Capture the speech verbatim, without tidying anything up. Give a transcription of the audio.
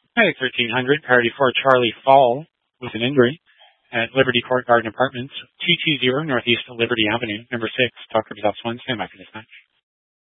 Hi, thirteen hundred, priority for Charlie Fall with an injury at Liberty Court Garden Apartments, T two zero Northeast Liberty Avenue, number six. Doctor Results one, stand by for this match.